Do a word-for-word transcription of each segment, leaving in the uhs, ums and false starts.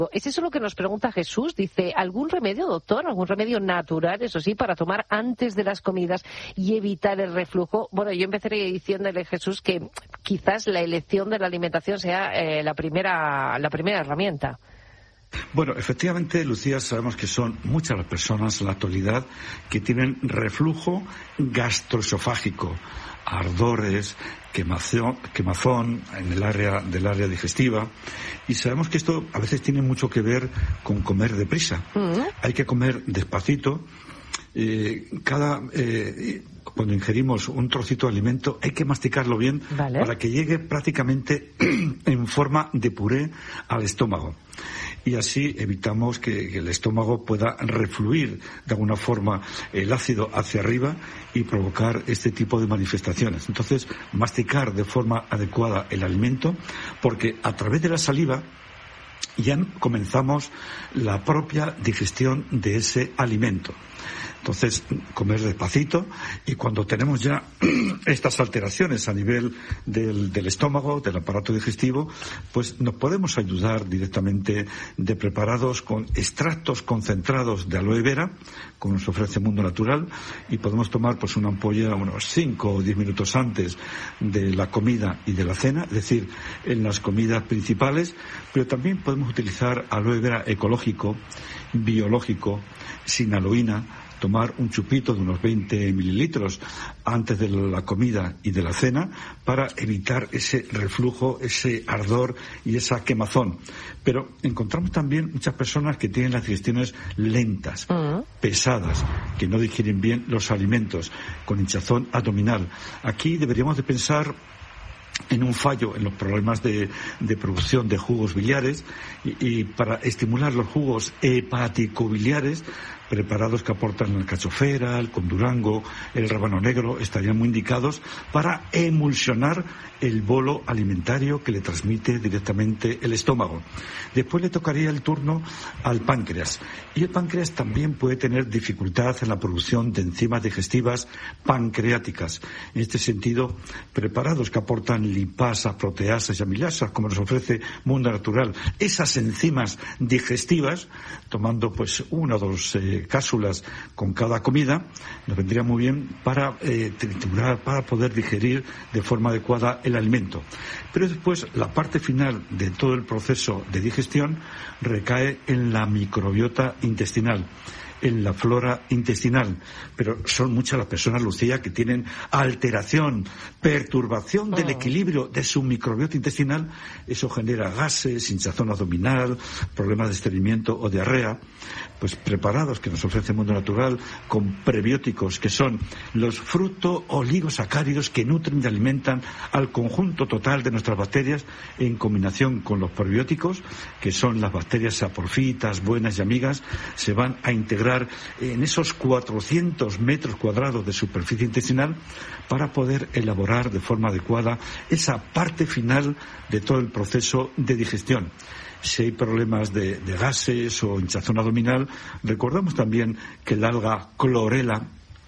Es eso lo que nos pregunta Jesús. Dice, ¿algún remedio, doctor? ¿Algún remedio natural, eso sí, para tomar antes de las comidas y evitar el reflujo? Bueno, yo empezaré diciéndole, Jesús, que quizás la elección de la alimentación sea eh, la primera, la primera herramienta. Bueno, efectivamente, Lucía, sabemos que son muchas las personas en la actualidad que tienen reflujo gastroesofágico, ardores, quemazón, quemazón en el área del área digestiva, y sabemos que esto a veces tiene mucho que ver con comer deprisa. Uh-huh. Hay que comer despacito. Eh, cada eh, cuando ingerimos un trocito de alimento hay que masticarlo bien, vale, para que llegue prácticamente en forma de puré al estómago, y así evitamos que, que el estómago pueda refluir de alguna forma el ácido hacia arriba y provocar este tipo de manifestaciones. Entonces, masticar de forma adecuada el alimento, porque a través de la saliva ya comenzamos la propia digestión de ese alimento. Entonces, comer despacito, y cuando tenemos ya estas alteraciones a nivel del, del estómago, del aparato digestivo, pues nos podemos ayudar directamente de preparados con extractos concentrados de aloe vera, como nos ofrece Mundo Natural, y podemos tomar pues una ampolla unos cinco o diez minutos antes de la comida y de la cena, es decir, en las comidas principales, pero también podemos utilizar aloe vera ecológico, biológico, sin aloína, tomar un chupito de unos veinte mililitros antes de la comida y de la cena para evitar ese reflujo, ese ardor y esa quemazón. Pero encontramos también muchas personas que tienen las digestiones lentas, uh-huh, pesadas, que no digieren bien los alimentos, con hinchazón abdominal. Aquí deberíamos de pensar en un fallo en los problemas de, de producción de jugos biliares, y, y para estimular los jugos hepático-biliares, preparados que aportan la alcachofera, el condurango, el rábano negro, estarían muy indicados para emulsionar el bolo alimentario que le transmite directamente el estómago. Después le tocaría el turno al páncreas, y el páncreas también puede tener dificultad en la producción de enzimas digestivas pancreáticas. En este sentido, preparados que aportan lipasas, proteasas y amilasas, como nos ofrece Mundo Natural, esas enzimas digestivas, tomando pues una o dos eh, cápsulas con cada comida, nos vendría muy bien para eh, triturar, para poder digerir de forma adecuada el alimento. Pero después, la parte final de todo el proceso de digestión recae en la microbiota intestinal, en la flora intestinal. Pero son muchas las personas, Lucía, que tienen alteración, perturbación del equilibrio de su microbiota intestinal. Eso genera gases, hinchazón abdominal, problemas de estreñimiento o diarrea. Pues preparados que nos ofrece Mundo Natural con prebióticos, que son los fruto-oligosacáridos que nutren y alimentan al conjunto total de nuestras bacterias, en combinación con los probióticos, que son las bacterias aporfitas, buenas y amigas, se van a integrar en esos cuatrocientos metros cuadrados de superficie intestinal para poder elaborar de forma adecuada esa parte final de todo el proceso de digestión. Si hay problemas de, de gases o hinchazón abdominal, recordamos también que el alga clorela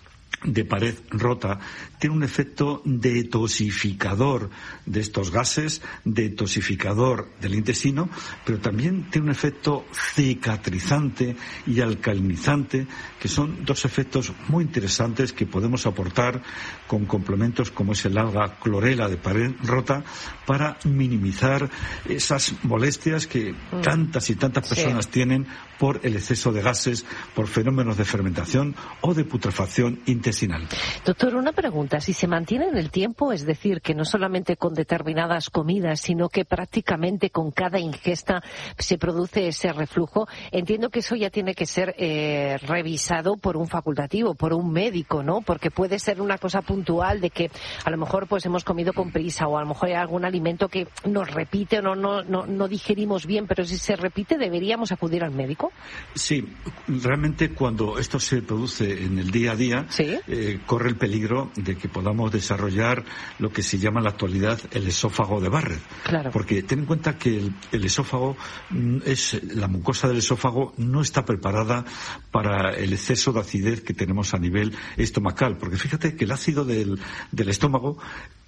de pared rota tiene un efecto detoxificador de estos gases, detoxificador del intestino, pero también tiene un efecto cicatrizante y alcalinizante, que son dos efectos muy interesantes que podemos aportar con complementos como es el alga clorela de pared rota, para minimizar esas molestias que mm. tantas y tantas personas sí. tienen por el exceso de gases, por fenómenos de fermentación o de putrefacción intestinal. Doctor, una pregunta. Si se mantiene en el tiempo, es decir, que no solamente con determinadas comidas, sino que prácticamente con cada ingesta se produce ese reflujo, entiendo que eso ya tiene que ser eh, revisado por un facultativo, por un médico, ¿no? Porque puede ser una cosa puntual de que a lo mejor pues hemos comido con prisa, o a lo mejor hay algún alimento que nos repite o no, no, no, no digerimos bien, pero si se repite, ¿deberíamos acudir al médico? Sí, realmente cuando esto se produce en el día a día, ¿sí? eh, corre el peligro de que podamos desarrollar lo que se llama en la actualidad el esófago de Barrett. Claro. Porque ten en cuenta que el, el esófago es, la mucosa del esófago no está preparada para el exceso de acidez que tenemos a nivel estomacal. Porque fíjate que el ácido del, del estómago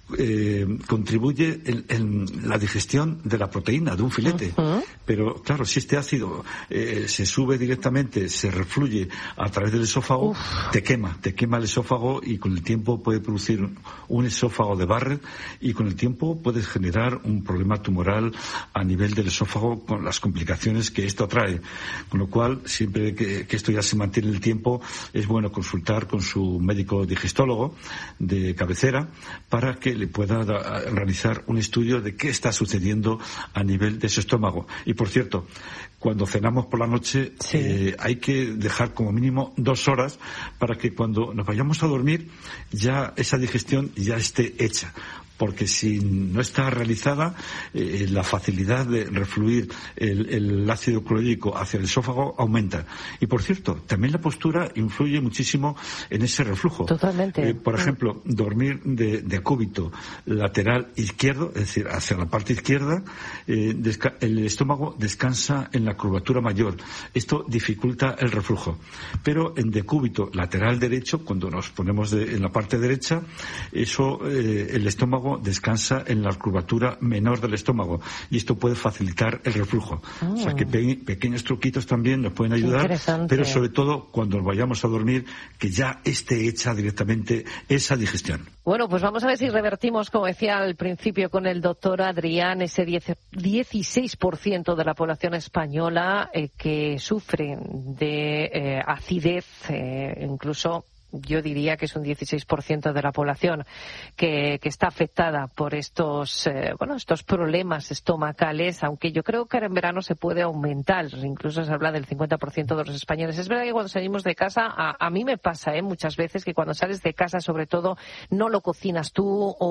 eh, contribuye en, en la digestión de la proteína de un filete. Uh-huh. Pero claro, si este ácido eh, se sube directamente, se refluye a través del esófago, Uf. te quema, te quema el esófago y con el tiempo puede producir un esófago de Barrett y con el tiempo puedes generar un problema tumoral a nivel del esófago con las complicaciones que esto trae. Con lo cual, siempre que, que esto ya se mantiene el tiempo, es bueno consultar con su médico digestólogo de cabecera para que le pueda da, realizar un estudio de qué está sucediendo a nivel de su estómago. Y por cierto, cuando cenamos por la noche, sí. eh, hay que dejar como mínimo dos horas para que cuando nos vayamos a dormir ya esa digestión ya esté hecha. Porque si no está realizada, eh, la facilidad de refluir el, el ácido clorhídrico hacia el esófago aumenta. Y por cierto, también la postura influye muchísimo en ese reflujo. Totalmente. Eh, por ejemplo, dormir de, de cúbito lateral izquierdo, es decir, hacia la parte izquierda, eh, desca- el estómago descansa en la curvatura mayor. Esto dificulta el reflujo. Pero en decúbito lateral derecho, cuando nos ponemos de, en la parte derecha, eso, eh, el estómago descansa en la curvatura menor del estómago y esto puede facilitar el reflujo. Oh. O sea que pe- pequeños truquitos también nos pueden ayudar, pero sobre todo cuando vayamos a dormir que ya esté hecha directamente esa digestión. Bueno, pues vamos a ver si revertimos, como decía al principio con el doctor Adrián, ese dieciséis por ciento de la población española eh, que sufre de eh, acidez, eh, incluso yo diría que es un dieciséis por ciento de la población que, que está afectada por estos, eh, bueno, estos problemas estomacales, aunque yo creo que ahora en verano se puede aumentar, incluso se habla del cincuenta por ciento de los españoles. Es verdad que cuando salimos de casa, a, a mí me pasa eh, muchas veces que cuando sales de casa, sobre todo, no lo cocinas tú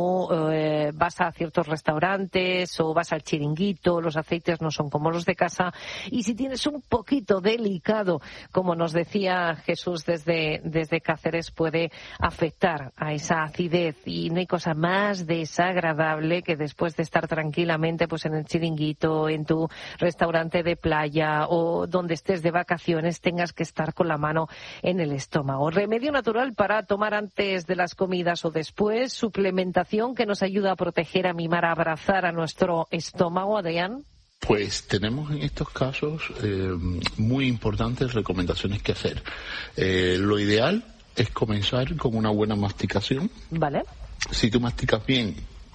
o eh, vas a ciertos restaurantes o vas al chiringuito, los aceites no son como los de casa, y si tienes un poquito delicado, como nos decía Jesús desde, desde Cáceres, puede afectar a esa acidez y no hay cosa más desagradable que después de estar tranquilamente pues en el chiringuito, en tu restaurante de playa o donde estés de vacaciones tengas que estar con la mano en el estómago. Remedio natural para tomar antes de las comidas o después, suplementación que nos ayuda a proteger, a mimar, a abrazar a nuestro estómago, Adrián. Pues tenemos en estos casos eh, muy importantes recomendaciones que hacer. Eh, lo ideal es comenzar con una buena masticación. Vale. Si tú masticas bien,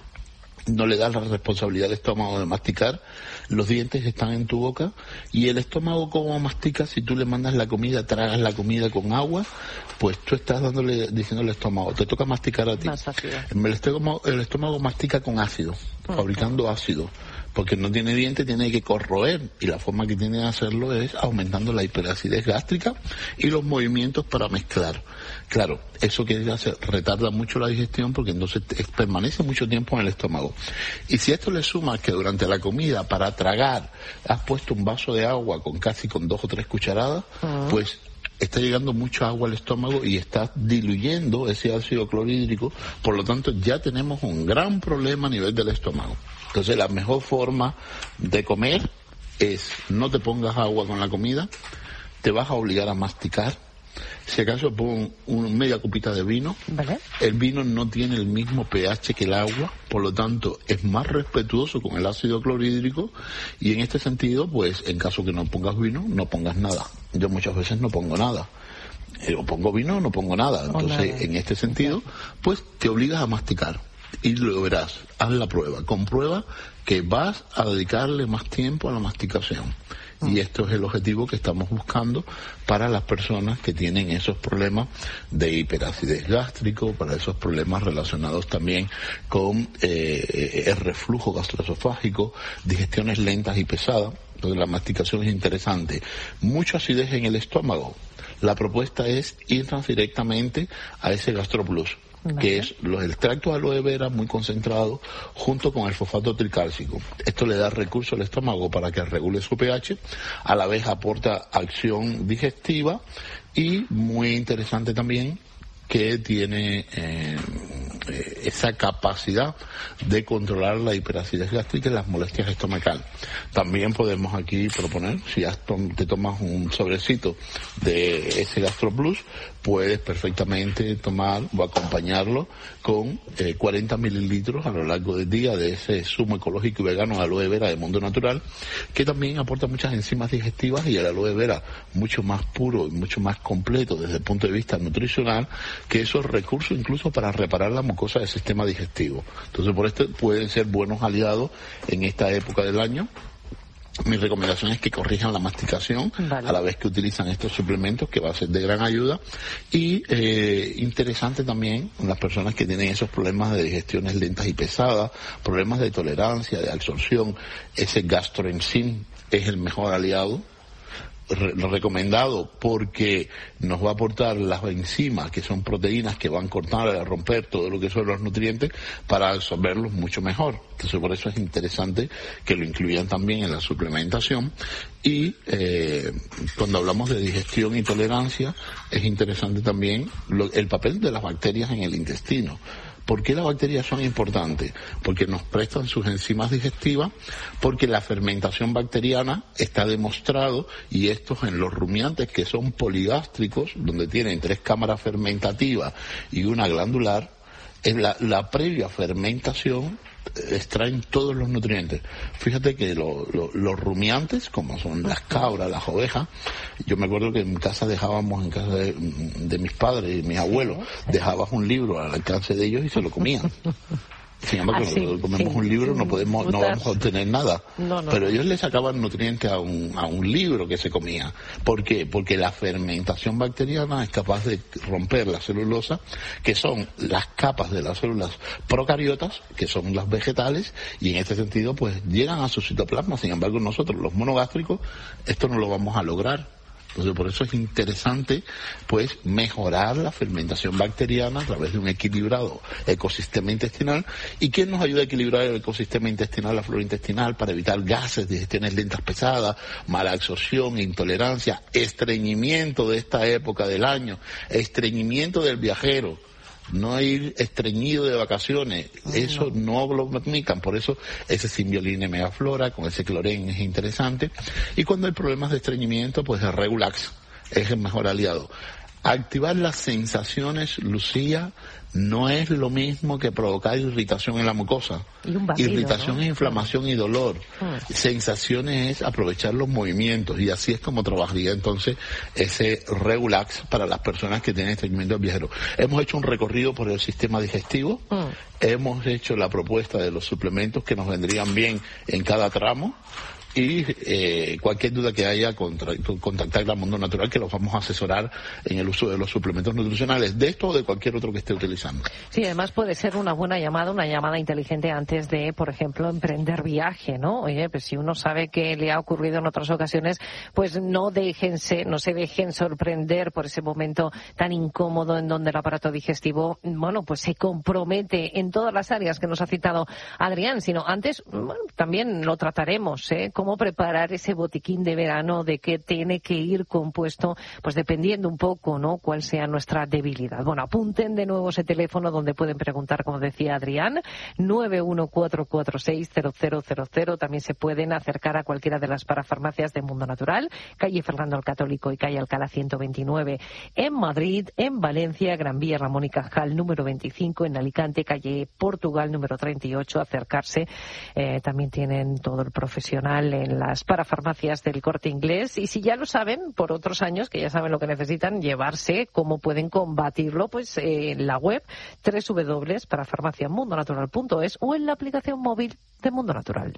no le das la responsabilidad al estómago de masticar, los dientes están en tu boca y el estómago como mastica, si tú le mandas la comida, tragas la comida con agua, pues tú estás dándole, diciendo al estómago, te toca masticar a ti. Más fácil. El estómago, el estómago mastica con ácido, uh-huh. fabricando ácido. Porque no tiene dientes, tiene que corroer, y la forma que tiene de hacerlo es aumentando la hiperacidez gástrica y los movimientos para mezclar. Claro, eso quiere hacer, retarda mucho la digestión porque entonces te, permanece mucho tiempo en el estómago. Y si esto le sumas que durante la comida, para tragar, has puesto un vaso de agua con casi con dos o tres cucharadas, uh-huh. pues está llegando mucho agua al estómago y está diluyendo ese ácido clorhídrico, por lo tanto ya tenemos un gran problema a nivel del estómago. Entonces la mejor forma de comer es no te pongas agua con la comida, te vas a obligar a masticar. Si acaso pon una media copita de vino. ¿Vale? El vino no tiene el mismo pH que el agua, por lo tanto es más respetuoso con el ácido clorhídrico y en este sentido, pues en caso que no pongas vino, no pongas nada. Yo muchas veces no pongo nada. O pongo vino o no pongo nada. Entonces, oh, nada. En este sentido, pues te obligas a masticar. Y lo verás, haz la prueba, comprueba que vas a dedicarle más tiempo a la masticación. Y esto es el objetivo que estamos buscando para las personas que tienen esos problemas de hiperacidez gástrico, para esos problemas relacionados también con eh, el reflujo gastroesofágico, digestiones lentas y pesadas. Entonces la masticación es interesante. Mucha acidez en el estómago. La propuesta es irnos directamente a ese GastroPlus. Vale. Que es los extractos de aloe vera muy concentrados junto con el fosfato tricálcico. Esto le da recurso al estómago para que regule su pH, a la vez aporta acción digestiva y muy interesante también que tiene eh, eh, esa capacidad de controlar la hiperacidez gástrica y las molestias estomacales. También podemos aquí proponer, si te tomas un sobrecito de ese GastroPlus, puedes perfectamente tomar o acompañarlo con eh, cuarenta mililitros a lo largo del día de ese zumo ecológico y vegano de aloe vera de Mundo Natural, que también aporta muchas enzimas digestivas, y el aloe vera mucho más puro y mucho más completo desde el punto de vista nutricional, que esos recursos incluso para reparar la mucosa del sistema digestivo. Entonces, por esto pueden ser buenos aliados en esta época del año. Mi recomendación es que corrijan la masticación vale. a la vez que utilizan estos suplementos, que va a ser de gran ayuda. Y eh, interesante también las personas que tienen esos problemas de digestiones lentas y pesadas, problemas de tolerancia, de absorción, ese gastroenzim es el mejor aliado. Re- recomendado porque nos va a aportar las enzimas, que son proteínas que van a cortar, a romper todo lo que son los nutrientes para absorberlos mucho mejor. Entonces, por eso es interesante que lo incluyan también en la suplementación. Y eh, cuando hablamos de digestión y tolerancia, es interesante también lo, el papel de las bacterias en el intestino. ¿Por qué las bacterias son importantes? Porque nos prestan sus enzimas digestivas, porque la fermentación bacteriana está demostrado, y estos en los rumiantes que son poligástricos, donde tienen tres cámaras fermentativas y una glandular, en la, la previa fermentación extraen todos los nutrientes. Fíjate que lo, lo, los rumiantes, como son las cabras, las ovejas, yo me acuerdo que en casa dejábamos, en casa de, de mis padres y mis abuelos, dejabas un libro al alcance de ellos y se lo comían. Sin embargo, ah, sí, cuando comemos sí, un libro no podemos, no vamos a obtener nada. No, no, Pero ellos le sacaban nutrientes a un, a un libro que se comía. ¿Por qué? Porque la fermentación bacteriana es capaz de romper la celulosa, que son las capas de las células procariotas, que son las vegetales, y en este sentido, pues, llegan a su citoplasma. Sin embargo, nosotros, los monogástricos, esto no lo vamos a lograr. Entonces, por eso es interesante, pues, mejorar la fermentación bacteriana a través de un equilibrado ecosistema intestinal. ¿Y quién nos ayuda a equilibrar el ecosistema intestinal, la flora intestinal, para evitar gases, digestiones lentas pesadas, mala absorción, intolerancia, estreñimiento de esta época del año, estreñimiento del viajero? No ir estreñido de vacaciones, eso no lo permitan. Por eso ese Symbiolin Megaflora con ese clorén es interesante. Y cuando hay problemas de estreñimiento, pues el Regulax es el mejor aliado. Activar las sensaciones, Lucía, no es lo mismo que provocar irritación en la mucosa. Y un vacío, irritación ¿no? es inflamación y dolor. Ah. Sensaciones es aprovechar los movimientos, y así es como trabajaría entonces ese Regulax para las personas que tienen estreñimiento del viajero. Hemos hecho un recorrido por el sistema digestivo, ah. hemos hecho la propuesta de los suplementos que nos vendrían bien en cada tramo. Y eh, cualquier duda que haya, contra, contactar a Mundo Natural, que los vamos a asesorar en el uso de los suplementos nutricionales, de esto o de cualquier otro que esté utilizando. Sí, además puede ser una buena llamada, una llamada inteligente antes de, por ejemplo, emprender viaje, ¿no? Oye, pues si uno sabe que le ha ocurrido en otras ocasiones, pues no déjense, no se dejen sorprender por ese momento tan incómodo en donde el aparato digestivo, bueno, pues se compromete en todas las áreas que nos ha citado Adrián, sino antes, bueno, también lo trataremos, ¿eh? Cómo preparar ese botiquín de verano, de qué tiene que ir compuesto, pues dependiendo un poco, ¿no?, cuál sea nuestra debilidad. Bueno, apunten de nuevo ese teléfono donde pueden preguntar, como decía Adrián, nueve uno cuatro cuatro seis cero cero cero cero. También se pueden acercar a cualquiera de las parafarmacias de Mundo Natural, calle Fernando el Católico y calle Alcalá ciento veintinueve en Madrid, en Valencia, Gran Vía Ramón y Cajal número veinticinco, en Alicante, calle Portugal número treinta y ocho, acercarse. Eh, también tienen todo el profesional en las parafarmacias del Corte Inglés, y si ya lo saben por otros años, que ya saben lo que necesitan llevarse, cómo pueden combatirlo, pues eh, en la web doble u doble u doble u punto parafarmacia mundo natural punto es o en la aplicación móvil de Mundo Natural.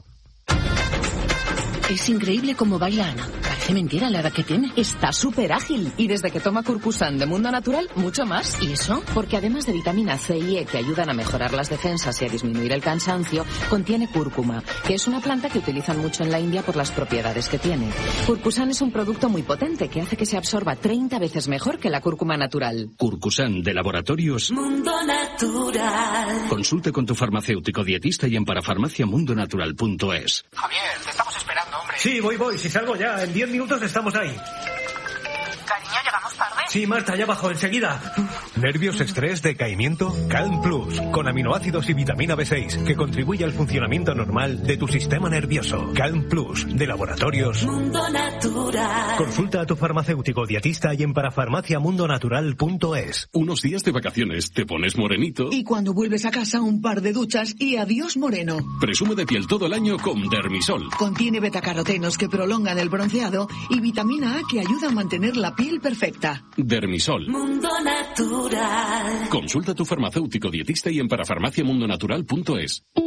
Es increíble cómo baila Ana. Parece mentira la edad que tiene. Está súper ágil. Y desde que toma Curcusan de Mundo Natural, mucho más. ¿Y eso? Porque además de vitamina C y E, que ayudan a mejorar las defensas y a disminuir el cansancio, contiene cúrcuma, que es una planta que utilizan mucho en la India por las propiedades que tiene. Curcusan es un producto muy potente que hace que se absorba treinta veces mejor que la cúrcuma natural. Curcusan, de Laboratorios Mundo Natural. Consulte con tu farmacéutico dietista y en parafarmacia mundo natural punto es. Javier, te estamos esperando, hombre. Sí, voy, voy. Si salgo ya, en diez minutos estamos ahí. Cariño, llegamos tarde. Sí, Marta, ya bajo enseguida. ¿Nervios, estrés, decaimiento? Calm Plus, con aminoácidos y vitamina B seis, que contribuye al funcionamiento normal de tu sistema nervioso. Calm Plus, de Laboratorios Mundo Natural. Consulta a tu farmacéutico dietista y en parafarmacia mundo natural punto es. Unos días de vacaciones, te pones morenito. Y cuando vuelves a casa, un par de duchas y adiós moreno. Presume de piel todo el año con Dermisol. Contiene betacarotenos que prolongan el bronceado y vitamina A que ayuda a mantener la piel perfecta. Dermisol. Mundo Natural. Consulta a tu farmacéutico dietista y en parafarmacia mundo natural punto es.